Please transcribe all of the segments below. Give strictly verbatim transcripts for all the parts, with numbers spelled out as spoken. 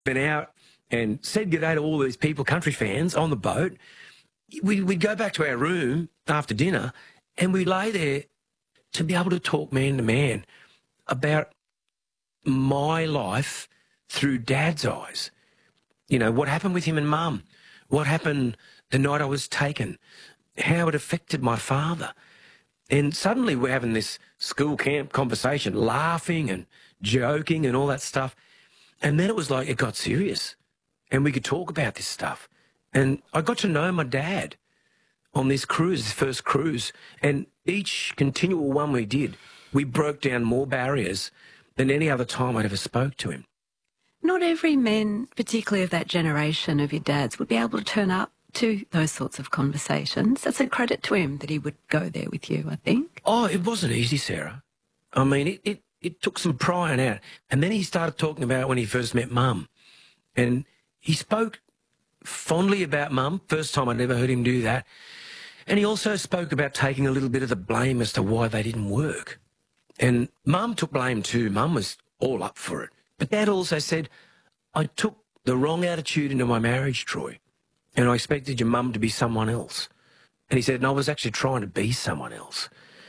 been out and said good day to all these people, country fans, on the boat. We, we'd go back to our room after dinner and we'd lay there to be able to talk man to man about my life through Dad's eyes. You know, what happened with him and Mum, what happened the night I was taken, how it affected my father. And suddenly we're having this school camp conversation, laughing and joking and all that stuff. And then it was like it got serious and we could talk about this stuff. And I got to know my dad on this cruise, this first cruise. And each continual one we did, we broke down more barriers than any other time I'd ever spoke to him. Not every men, particularly of that generation of your dad's, would be able to turn up to those sorts of conversations. That's a credit to him that he would go there with you, I think. Oh, it wasn't easy, Sarah. I mean, it, it, it took some prying out. And then he started talking about when he first met Mum. And he spoke fondly about Mum. First time I'd ever heard him do that. And he also spoke about taking a little bit of the blame as to why they didn't work. And Mum took blame too. Mum was all up for it. But Dad also said, I took the wrong attitude into my marriage, Troy, and I expected your mum to be someone else. And he said, and I was actually trying to be someone else.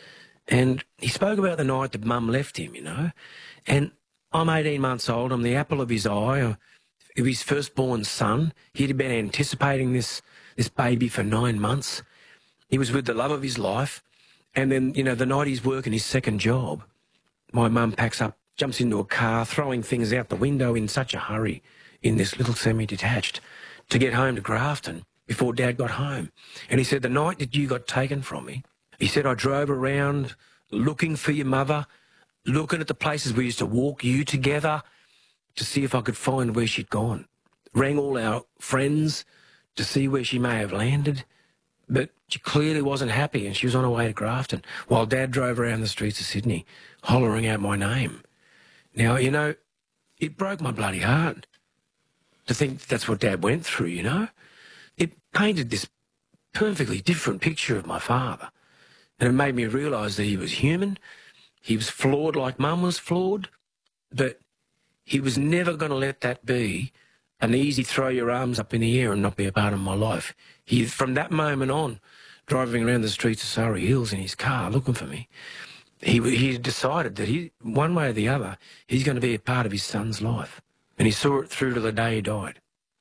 And he spoke about the night that Mum left him, you know. And I'm eighteen months old. I'm the apple of his eye, of his firstborn son. He'd been anticipating this, this baby for nine months. He was with the love of his life. And then, you know, the night he's working his second job, my mum packs up, jumps into a car, throwing things out the window in such a hurry in this little semi-detached to get home to Grafton before Dad got home. And he said, the night that you got taken from me, he said, I drove around looking for your mother, looking at the places we used to walk you together to see if I could find where she'd gone. Rang all our friends to see where she may have landed, but she clearly wasn't happy and she was on her way to Grafton while Dad drove around the streets of Sydney hollering out my name. Now, you know, it broke my bloody heart to think that's what Dad went through, you know. It painted this perfectly different picture of my father. And it made me realise that he was human, he was flawed like Mum was flawed, but he was never going to let that be an easy throw your arms up in the air and not be a part of my life. He, from that moment on, driving around the streets of Surrey Hills in his car looking for me, He, he decided that he, one way or the other, he's going to be a part of his son's life. And he saw it through to the day he died.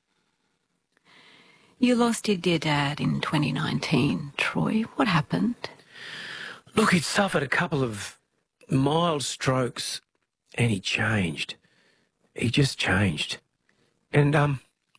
You lost your dear dad in twenty nineteen, Troy. What happened? Look, he'd suffered a couple of mild strokes and he changed. He just changed. And um,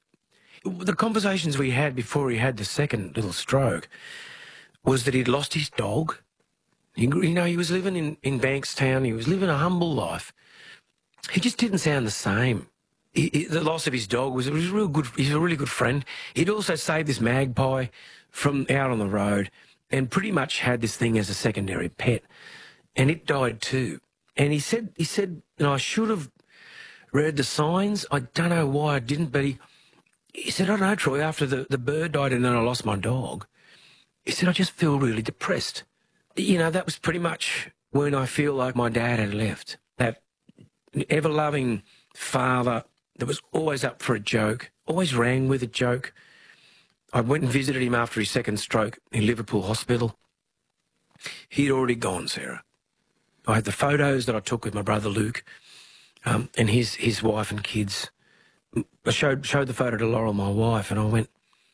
the conversations we had before he had the second little stroke was that he'd lost his dog. You know, he was living in, in Bankstown. He was living a humble life. He just didn't sound the same. He, he, the loss of his dog was, was a real good. He's a really good friend. He'd also saved this magpie from out on the road and pretty much had this thing as a secondary pet. And it died too. And he said, he said, you know, I should have read the signs. I don't know why I didn't, but he, he said, I don't know, Troy, after the, the bird died and then I lost my dog, he said, I just feel really depressed. You know, that was pretty much when I feel like my dad had left. That ever-loving father that was always up for a joke, always rang with a joke. I went and visited him after his second stroke in Liverpool Hospital. He'd already gone, Sarah. I had the photos that I took with my brother Luke um, and his, his wife and kids. I showed, showed the photo to Laurel, my wife, and I went,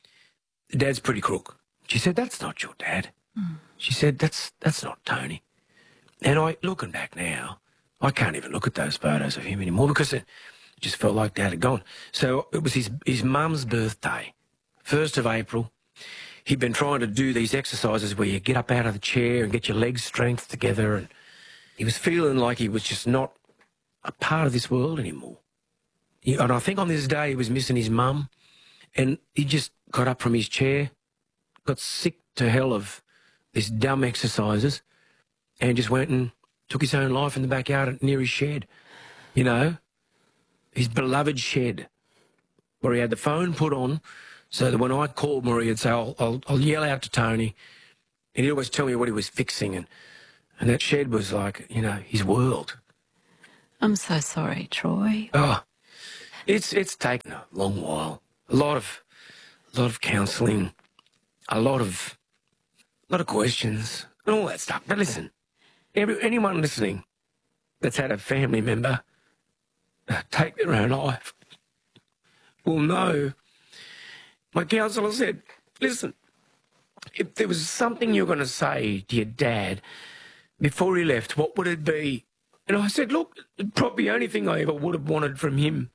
Dad's pretty crook. She said, that's not your dad. Mm. She said, that's that's not Tony. And I, looking back now, I can't even look at those photos of him anymore because it just felt like Dad had gone. So it was his, his mum's birthday, first of April. He'd been trying to do these exercises where you get up out of the chair and get your legs strength together. And he was feeling like he was just not a part of this world anymore. He, and I think on this day he was missing his mum. And he just got up from his chair, got sick to hell of these dumb exercises and just went and took his own life in the backyard near his shed, you know, his beloved shed, where he had the phone put on so that when I called Marie, he'd say, I'll, I'll, I'll yell out to Tony, and he'd always tell me what he was fixing, and, and that shed was like, you know, his world. I'm so sorry, Troy. Oh, It's it's taken a long while. A lot of a lot of counselling, a lot of a lot of questions, and all that stuff. But listen, every, anyone listening that's had a family member uh, take their own life will know. My counsellor said, listen, if there was something you were going to say to your dad before he left, what would it be? And I said, look, probably the only thing I ever would have wanted from him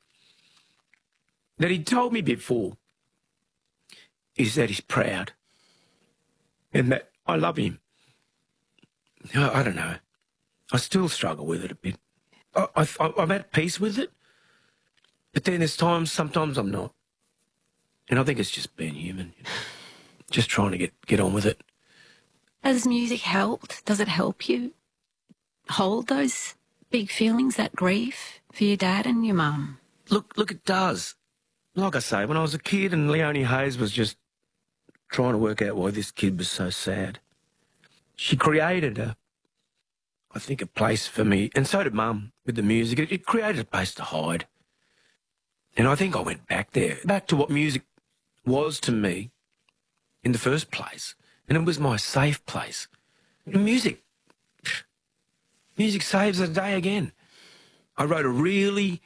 that he told me before is that he's proud and that I love him. I, I don't know. I still struggle with it a bit. I, I, I'm at peace with it, but then there's times, sometimes I'm not. And I think it's just being human, you know? Just trying to get, get on with it. Has music helped? Does it help you hold those big feelings, that grief for your dad and your mum? Look, look, it does. Like I say, when I was a kid and Leonie Hayes was just trying to work out why this kid was so sad, she created a, I think, a place for me, and so did Mum with the music. It, it created a place to hide. And I think I went back there, back to what music was to me in the first place. And it was my safe place. Music. Music saves the day again. I wrote a really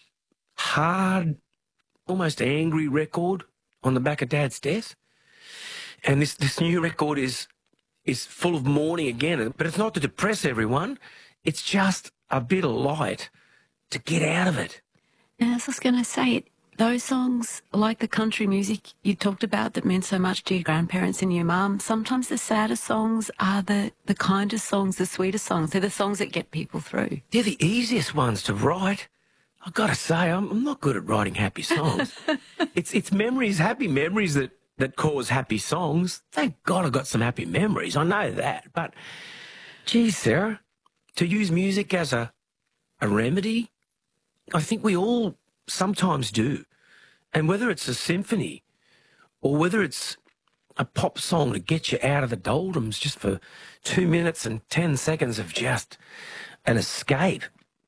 hard, almost angry record on the back of Dad's desk. And this, this new record is is full of mourning again. But it's not to depress everyone. It's just a bit of light to get out of it. And as I was going to say, it, those songs, like the country music you talked about that meant so much to your grandparents and your mum, sometimes the saddest songs are the, the kindest songs, the sweetest songs. They're the songs that get people through. They're the easiest ones to write. I've got to say, I'm, I'm not good at writing happy songs. it's it's memories, happy memories that, that cause happy songs. Thank God I've got some happy memories. I know that. But, geez, Sarah, to use music as a, a remedy, I think we all sometimes do. And whether it's a symphony or whether it's a pop song to get you out of the doldrums just for two minutes and ten seconds of just an escape.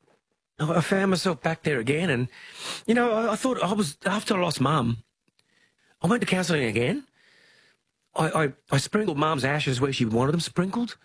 I found myself back there again, and, you know, I, I thought I was, after I lost Mum, I went to counselling again. I, I, I sprinkled Mum's ashes where she wanted them sprinkled.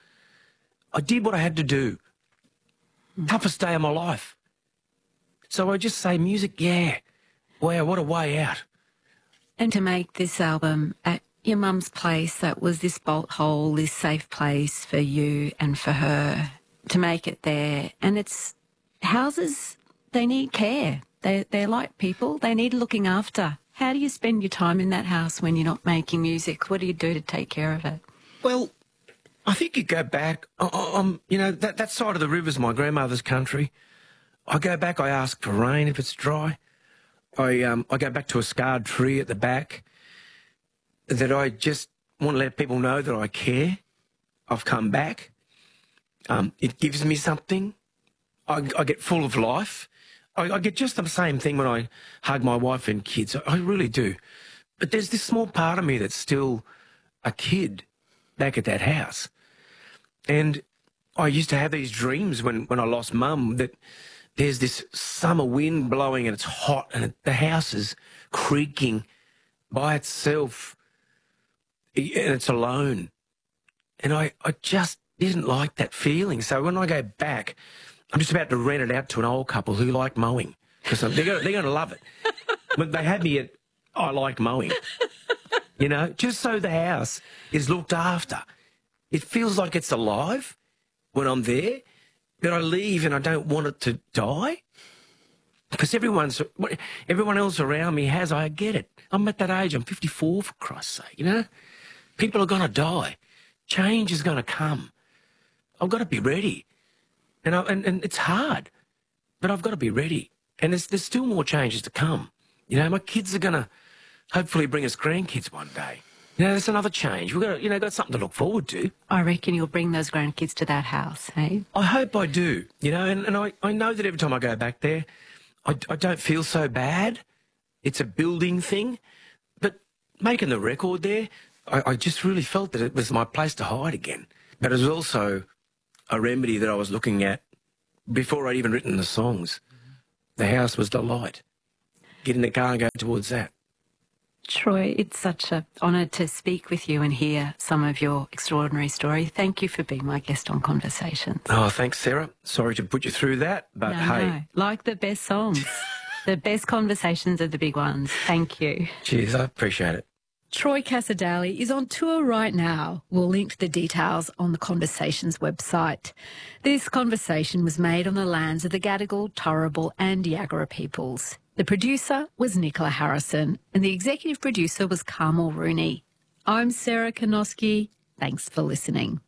I did what I had to do. Toughest day of my life. So I just say, music, yeah. Wow, what a way out. And to make this album at your mum's place, that was this bolt hole, this safe place for you and for her, to make it there. And it's houses, they need care. They, they're like people. They need looking after. How do you spend your time in that house when you're not making music? What do you do to take care of it? Well, I think you go back. Um, you know, that, that side of the river's my grandmother's country. I go back, I ask for rain if it's dry. I um, I go back to a scarred tree at the back that I just want to let people know that I care. I've come back. Um, it gives me something. I, I get full of life. I, I get just the same thing when I hug my wife and kids. I, I really do. But there's this small part of me that's still a kid back at that house. And I used to have these dreams when, when I lost Mum that there's this summer wind blowing and it's hot and it, the house is creaking by itself and it's alone. And I, I just didn't like that feeling. So when I go back, I'm just about to rent it out to an old couple who like mowing because they're going they're to love it. But they had me at, I like mowing, you know, just so the house is looked after. It feels like it's alive when I'm there. But I leave and I don't want it to die because everyone's, everyone else around me has. I get it. I'm at that age. I'm fifty-four, for Christ's sake, you know. People are going to die. Change is going to come. I've got to be ready. And, I, and, and it's hard, but I've got to be ready. And there's, there's still more changes to come. You know, my kids are going to hopefully bring us grandkids one day. You know, there's another change. We've got, you know, got something to look forward to. I reckon you'll bring those grandkids to that house, hey? I hope I do, you know, and, and I, I know that every time I go back there, I, I don't feel so bad. It's a building thing. But making the record there, I, I just really felt that it was my place to hide again. But it was also a remedy that I was looking at before I'd even written the songs. The house was the light. get in the car and go towards that. Troy, it's such an honour to speak with you and hear some of your extraordinary story. Thank you for being my guest on Conversations. Oh, thanks, Sarah. Sorry to put you through that, but no, hey. No. Like the best songs. The best conversations are the big ones. Thank you. Cheers, I appreciate it. Troy Cassar-Daley is on tour right now. We'll link the details on the Conversations website. This conversation was made on the lands of the Gadigal, Turrbal and Yagara peoples. The producer was Nicola Harrison and the executive producer was Carmel Rooney. I'm Sarah Konoski. Thanks for listening.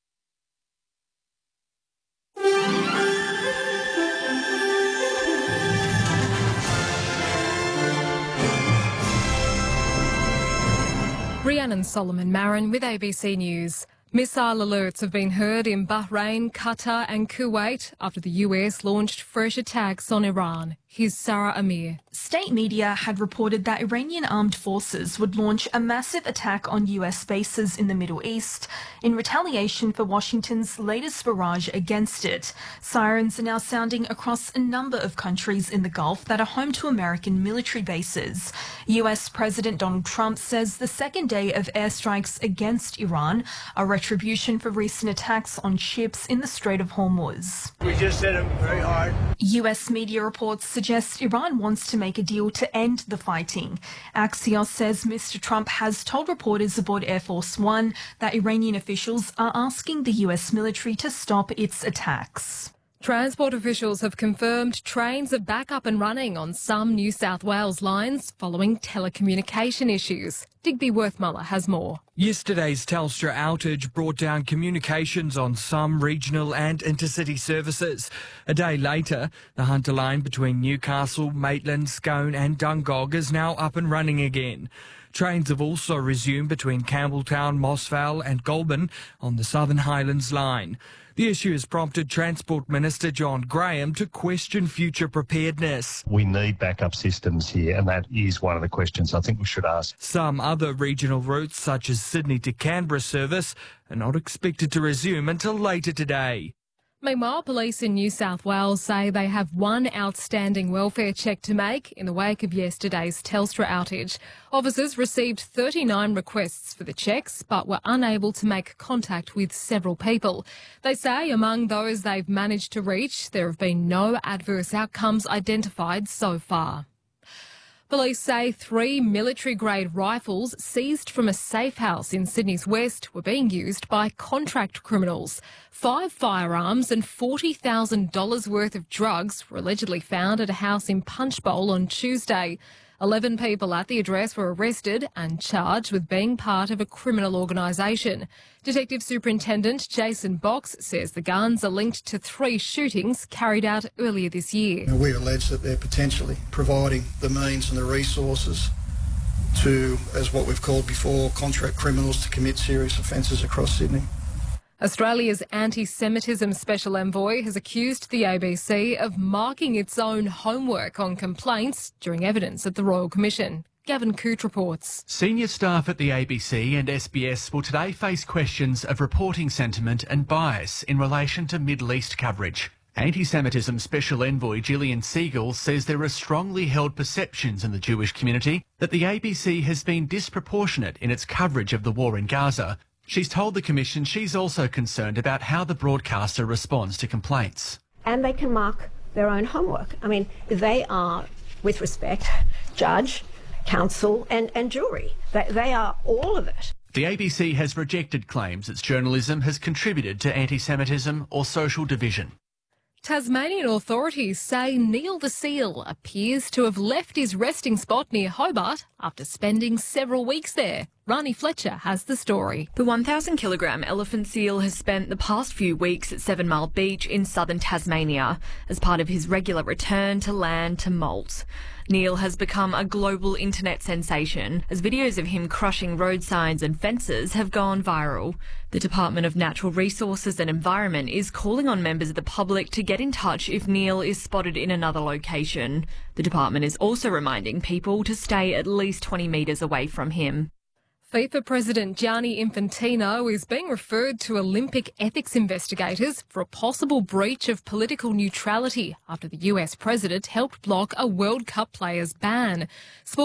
Rhiannon Solomon Marin with A B C News. Missile alerts have been heard in Bahrain, Qatar and Kuwait after the U S launched fresh attacks on Iran. Here's Sarah Amir. State media had reported that Iranian armed forces would launch a massive attack on U S bases in the Middle East in retaliation for Washington's latest barrage against it. Sirens are now sounding across a number of countries in the Gulf that are home to American military bases. U S President Donald Trump says the second day of airstrikes against Iran are retribution for recent attacks on ships in the Strait of Hormuz. We just hit them very hard. U S media reports suggest Iran wants to make a deal to end the fighting. Axios says Mister Trump has told reporters aboard Air Force One that Iranian officials are asking the U S military to stop its attacks. Transport officials have confirmed trains are back up and running on some New South Wales lines following telecommunication issues. Digby Worthmuller has more. Yesterday's Telstra outage brought down communications on some regional and intercity services. A day later, the Hunter line between Newcastle, Maitland, Scone and Dungog is now up and running again. Trains have also resumed between Campbelltown, Mossvale and Goulburn on the Southern Highlands line. The issue has prompted Transport Minister John Graham to question future preparedness. We need backup systems here, and that is one of the questions I think we should ask. Some other regional routes, such as Sydney to Canberra service, are not expected to resume until later today. Meanwhile, police in New South Wales say they have one outstanding welfare check to make in the wake of yesterday's Telstra outage. Officers received thirty-nine requests for the checks but were unable to make contact with several people. They say among those they've managed to reach, there have been no adverse outcomes identified so far. Police say three military-grade rifles seized from a safe house in Sydney's West were being used by contract criminals. Five firearms and forty thousand dollars worth of drugs were allegedly found at a house in Punchbowl on Tuesday. Eleven people at the address were arrested and charged with being part of a criminal organisation. Detective Superintendent Jason Box says the guns are linked to three shootings carried out earlier this year. We allege that they're potentially providing the means and the resources to, as what we've called before, contract criminals to commit serious offences across Sydney. Australia's anti-Semitism special envoy has accused the A B C of marking its own homework on complaints during evidence at the Royal Commission. Gavin Coote reports. Senior staff at the A B C and S B S will today face questions of reporting sentiment and bias in relation to Middle East coverage. Anti-Semitism Special Envoy Gillian Siegel says there are strongly held perceptions in the Jewish community that the A B C has been disproportionate in its coverage of the war in Gaza. She's told the Commission she's also concerned about how the broadcaster responds to complaints. And they can mark their own homework. I mean, they are, with respect, judge, counsel and, and jury. They, they are all of it. The A B C has rejected claims its journalism has contributed to anti-Semitism or social division. Tasmanian authorities say Neil the seal appears to have left his resting spot near Hobart after spending several weeks there. Rani Fletcher has the story. The one thousand kilogram elephant seal has spent the past few weeks at Seven Mile Beach in southern Tasmania as part of his regular return to land to molt. Neil has become a global internet sensation as videos of him crushing road signs and fences have gone viral. The Department of Natural Resources and Environment is calling on members of the public to get in touch if Neil is spotted in another location. The department is also reminding people to stay at least twenty metres away from him. FIFA President Gianni Infantino is being referred to Olympic ethics investigators for a possible breach of political neutrality after the U S president helped block a World Cup player's ban. Sport